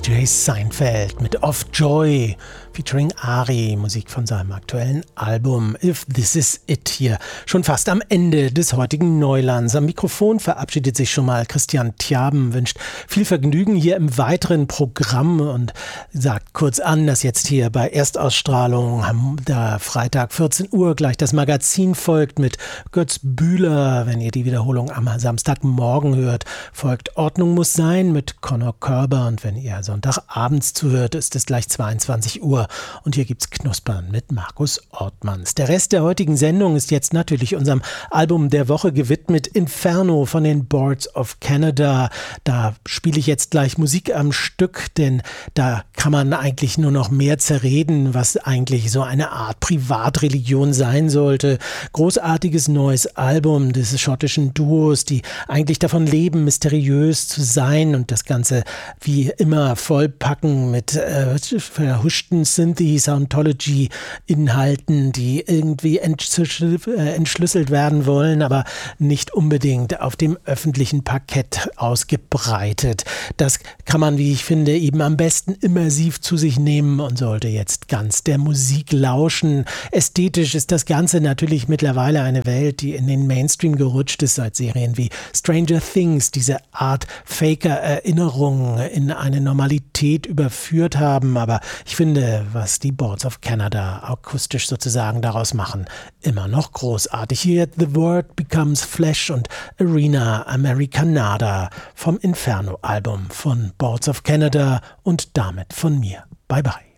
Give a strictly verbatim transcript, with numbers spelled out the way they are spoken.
J Seinfeld mit Of Joy featuring Ari, Musik von seinem aktuellen Album If This Is It, hier schon fast am Ende des heutigen Neulands. Am Mikrofon verabschiedet sich schon mal Christian Tjaben, wünscht viel Vergnügen hier im weiteren Programm und sagt kurz an, dass jetzt hier bei Erstausstrahlung am der Freitag vierzehn Uhr gleich das Magazin folgt mit Götz Bühler. Wenn ihr die Wiederholung am Samstagmorgen hört, folgt Ordnung muss sein mit Conor Körber, und wenn ihr Sonntagabends zuhört, ist es gleich zweiundzwanzig Uhr. Und hier gibt's Knuspern mit Markus Ortmanns. Der Rest der heutigen Sendung ist jetzt natürlich unserem Album der Woche gewidmet, Inferno von den Boards of Canada. Da spiele ich jetzt gleich Musik am Stück, denn da kann man eigentlich nur noch mehr zerreden, was eigentlich so eine Art Privatreligion sein sollte. Großartiges neues Album des schottischen Duos, die eigentlich davon leben, mysteriös zu sein und das Ganze wie immer vollpacken mit äh, verhuschten Synthie, Scientology-Inhalten, die irgendwie entschlüsselt werden wollen, aber nicht unbedingt auf dem öffentlichen Parkett ausgebreitet. Das kann man, wie ich finde, eben am besten immersiv zu sich nehmen und sollte jetzt ganz der Musik lauschen. Ästhetisch ist das Ganze natürlich mittlerweile eine Welt, die in den Mainstream gerutscht ist, seit Serien wie Stranger Things diese Art Faker-Erinnerung in eine Normalität überführt haben. Aber ich finde, was die Boards of Canada akustisch sozusagen daraus machen, immer noch großartig. Hier The Word Becomes Flesh und Arena Americanada vom Inferno-Album von Boards of Canada und damit von mir. Bye bye.